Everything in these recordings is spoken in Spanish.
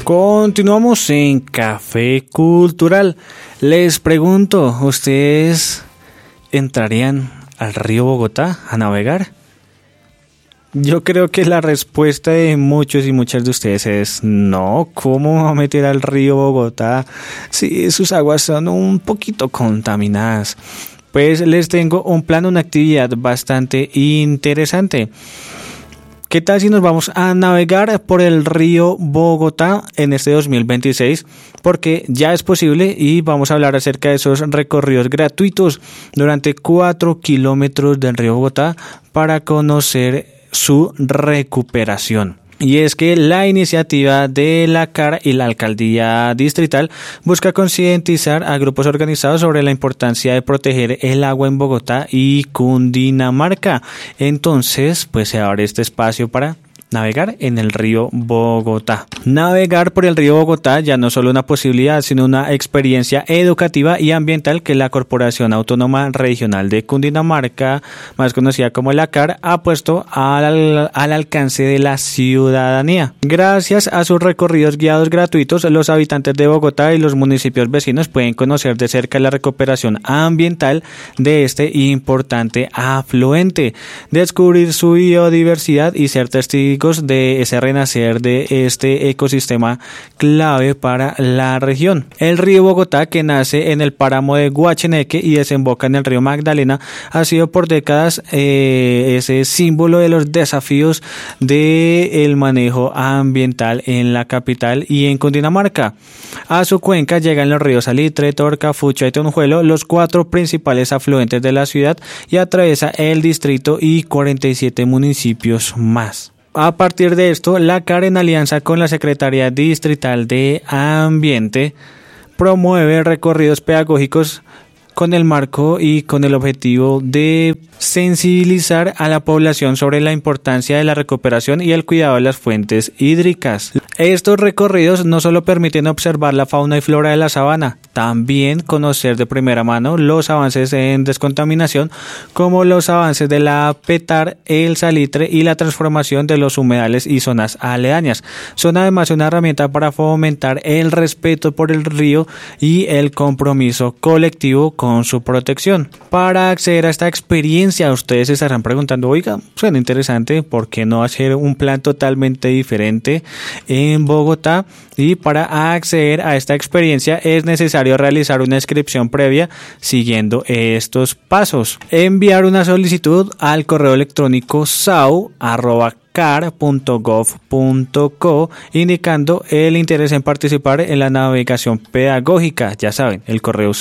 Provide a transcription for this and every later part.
Continuamos en Café Cultural. Les pregunto, ¿ustedes entrarían al río Bogotá a navegar? Yo creo que la respuesta de muchos y muchas de ustedes es no. ¿Cómo me voy a meter al río Bogotá si sus aguas son un poquito contaminadas? Pues les tengo un plan, una actividad bastante interesante. ¿Qué tal si nos vamos a navegar por el río Bogotá en este 2026? Porque ya es posible y vamos a hablar acerca de esos recorridos gratuitos durante 4 kilómetros del río Bogotá para conocer su recuperación. Y es que la iniciativa de la CAR y la Alcaldía Distrital busca concientizar a grupos organizados sobre la importancia de proteger el agua en Bogotá y Cundinamarca. Entonces, pues se abre este espacio para navegar en el río Bogotá. Navegar por el río Bogotá ya no es solo una posibilidad, sino una experiencia educativa y ambiental que la Corporación Autónoma Regional de Cundinamarca, más conocida como la CAR, ha puesto al alcance de la ciudadanía. Gracias a sus recorridos guiados gratuitos, los habitantes de Bogotá y los municipios vecinos pueden conocer de cerca la recuperación ambiental de este importante afluente, descubrir su biodiversidad y ser testigos de ese renacer de este ecosistema clave para la región. El río Bogotá, que nace en el páramo de Guacheneque y desemboca en el río Magdalena, ha sido por décadas ese símbolo de los desafíos del manejo ambiental en la capital y en Cundinamarca. A su cuenca llegan los ríos Salitre, Torca, Fucha y Tonjuelo, los 4 principales afluentes de la ciudad, y atraviesa el distrito y 47 municipios más. A partir de esto, la CAR, en alianza con la Secretaría Distrital de Ambiente, promueve recorridos pedagógicos con el marco y con el objetivo de sensibilizar a la población sobre la importancia de la recuperación y el cuidado de las fuentes hídricas. Estos recorridos no solo permiten observar la fauna y flora de la sabana, también conocer de primera mano los avances en descontaminación, como los avances de la Petar, el Salitre y la transformación de los humedales y zonas aledañas. Son además una herramienta para fomentar el respeto por el río y el compromiso colectivo con su protección. Para acceder a esta experiencia, ustedes se estarán preguntando, oiga, suena interesante, ¿por qué no hacer un plan totalmente diferente en Bogotá? Y para acceder a esta experiencia es necesario realizar una inscripción previa siguiendo estos pasos. Enviar una solicitud al correo electrónico sau@car.gov.co indicando el interés en participar en la navegación pedagógica. Ya saben, el correo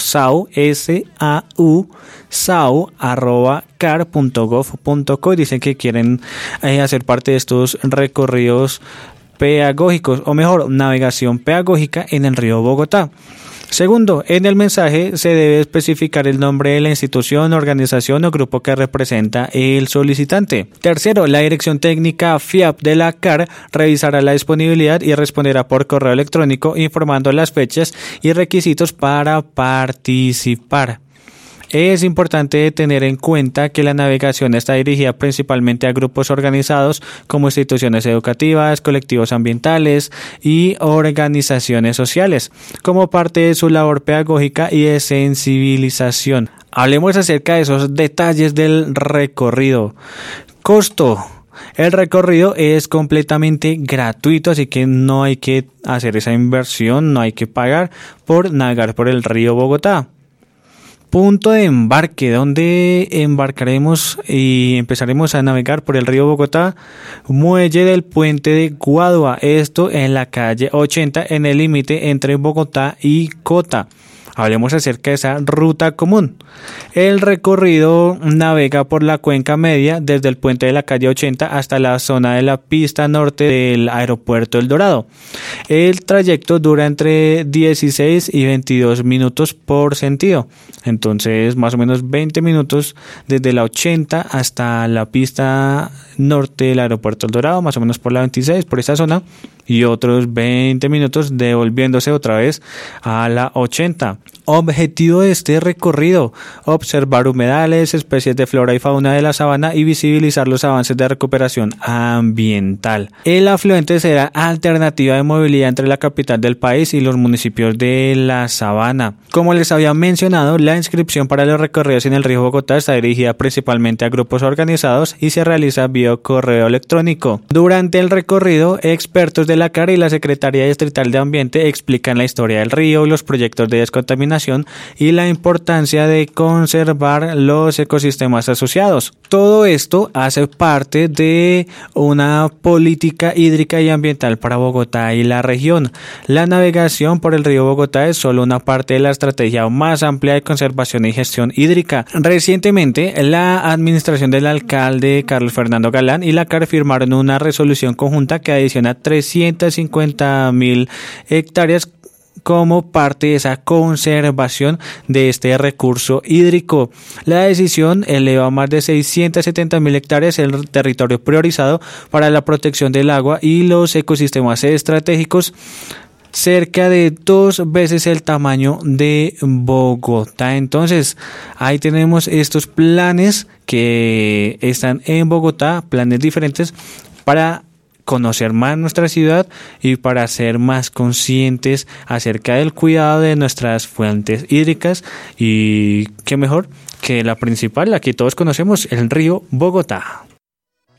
sau@car.gov.co, dicen que quieren hacer parte de estos recorridos pedagógicos, o mejor, navegación pedagógica en el río Bogotá. Segundo, en el mensaje se debe especificar el nombre de la institución, organización o grupo que representa el solicitante. Tercero, la dirección técnica FIAP de la CAR revisará la disponibilidad y responderá por correo electrónico informando las fechas y requisitos para participar. Es importante tener en cuenta que la navegación está dirigida principalmente a grupos organizados como instituciones educativas, colectivos ambientales y organizaciones sociales, como parte de su labor pedagógica y de sensibilización. Hablemos acerca de esos detalles del recorrido. Costo. El recorrido es completamente gratuito, así que no hay que hacer esa inversión, no hay que pagar por navegar por el río Bogotá. Punto de embarque, donde embarcaremos y empezaremos a navegar por el río Bogotá. Muelle del puente de Guadua, esto en la calle 80, en el límite entre Bogotá y Cota. Hablemos acerca de esa ruta común. El recorrido navega por la cuenca media desde el puente de la calle 80 hasta la zona de la pista norte del aeropuerto El Dorado. El trayecto dura entre 16 y 22 minutos por sentido. Entonces, más o menos 20 minutos desde la 80 hasta la pista norte del aeropuerto El Dorado, más o menos por la 26, por esa zona. y otros 20 minutos devolviéndose otra vez a la 80. Objetivo de este recorrido: observar humedales, especies de flora y fauna de la sabana y visibilizar los avances de recuperación ambiental. El afluente será alternativa de movilidad entre la capital del país y los municipios de la sabana. Como les había mencionado, la inscripción para los recorridos en el río Bogotá está dirigida principalmente a grupos organizados y se realiza vía correo electrónico. Durante el recorrido, expertos de la CAR y la Secretaría Distrital de Ambiente explican la historia del río, los proyectos de descontaminación y la importancia de conservar los ecosistemas asociados. Todo esto hace parte de una política hídrica y ambiental para Bogotá y la región. La navegación por el río Bogotá es solo una parte de la estrategia más amplia de conservación y gestión hídrica. Recientemente, la administración del alcalde Carlos Fernando Galán y la CAR firmaron una resolución conjunta que adiciona 350.000 hectáreas como parte de esa conservación de este recurso hídrico. La decisión eleva a más de 670.000 hectáreas el territorio priorizado para la protección del agua y los ecosistemas estratégicos, cerca de 2 veces el tamaño de Bogotá. Entonces, ahí tenemos estos planes que están en Bogotá, planes diferentes para conocer más nuestra ciudad y para ser más conscientes acerca del cuidado de nuestras fuentes hídricas, y qué mejor que la principal, la que todos conocemos, el río Bogotá.